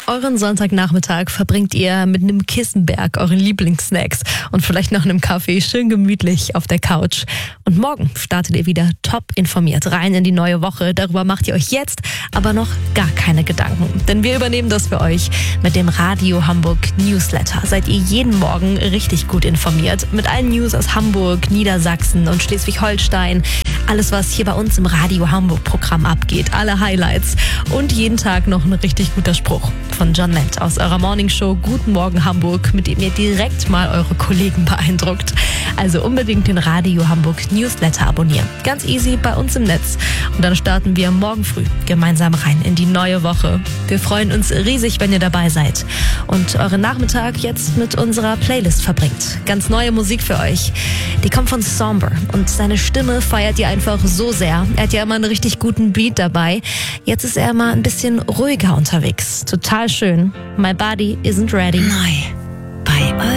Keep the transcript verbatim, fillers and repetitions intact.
Euren Sonntagnachmittag verbringt ihr mit einem Kissenberg, euren Lieblingssnacks und vielleicht noch einem Kaffee schön gemütlich auf der Couch. Und morgen startet ihr wieder top informiert rein in die neue Woche. Darüber macht ihr euch jetzt aber noch gar keine Gedanken. Denn wir übernehmen das für euch mit dem Radio Hamburg Newsletter. Seid ihr jeden Morgen richtig gut informiert mit allen News aus Hamburg, Niedersachsen und Schleswig-Holstein. Alles, was hier bei uns im Radio Hamburg Programm abgeht. Alle Highlights und jeden Tag noch ein richtig guter Spruch von John Lent aus eurer Morningshow Guten Morgen Hamburg, mit dem ihr direkt mal eure Kollegen beeindruckt. Also unbedingt den Radio Hamburg Newsletter abonnieren. Ganz easy bei uns im Netz. Und dann starten wir morgen früh gemeinsam rein in die neue Woche. Wir freuen uns riesig, wenn ihr dabei seid und euren Nachmittag jetzt mit unserer Playlist verbringt. Ganz neue Musik für euch. Die kommt von Somber und seine Stimme feiert ihr einfach so sehr. Er hat ja immer einen richtig guten Beat dabei. Jetzt ist er mal ein bisschen ruhiger unterwegs. Total schön. My Body Isn't Ready. Neu.